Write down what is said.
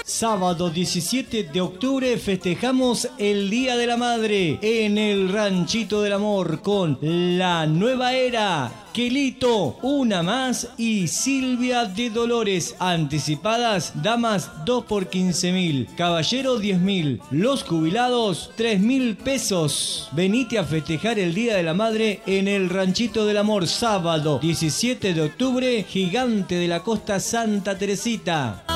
Sábado 17 de octubre festejamos el Día de la Madre en el Ranchito del Amor con La Nueva Era, Quelito, Una Más y Silvia de Dolores. Anticipadas, damas 2 por 15.000, caballero 10.000, los jubilados 3.000 pesos. Venite a festejar el Día de la Madre en el Ranchito del Amor, sábado 17 de octubre, Gigante de la Costa, Santa Teresita.